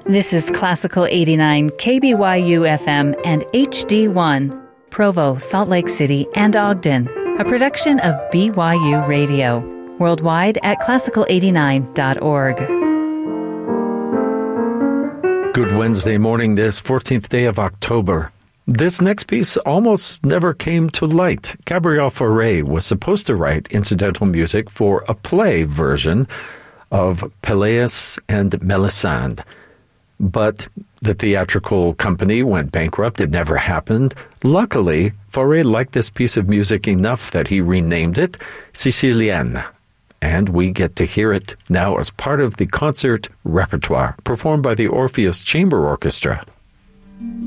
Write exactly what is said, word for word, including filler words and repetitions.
This is Classical eighty-nine, K B Y U F M and H D one, Provo, Salt Lake City, and Ogden, a production of B Y U Radio, worldwide at classical eighty-nine dot org. Good Wednesday morning, this fourteenth day of October. This next piece almost never came to light. Gabriel Fauré was supposed to write incidental music for a play version of Pelléas and Mélisande. But the theatrical company went bankrupt. It never happened. Luckily, Fauré liked this piece of music enough that he renamed it Sicilienne. And we get to hear it now as part of the concert repertoire performed by the Orpheus Chamber Orchestra.